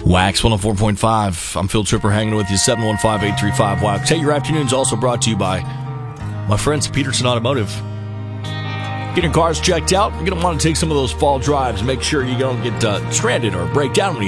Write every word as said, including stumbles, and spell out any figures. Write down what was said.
Wax one oh four point five. I'm Phil Tripper hanging with you, seven one five, eight three five, wax. Hey, your afternoon's also brought to you by my friends at Peterson Automotive. Get your cars checked out. You're going to want to take some of those fall drives. Make sure you don't get uh, stranded or break down when you